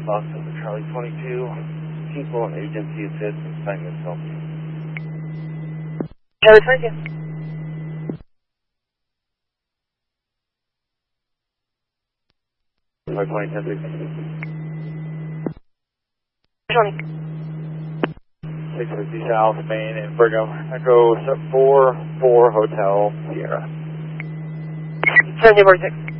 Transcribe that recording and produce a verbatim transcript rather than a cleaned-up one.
Boston to Charlie twenty-two. People and agency assist and assignment help. Charlie twenty-two. Charlie twenty, ten six. twenty. six fifty South Main in Brigham. Echo four four Hotel Sierra. seventy forty-six.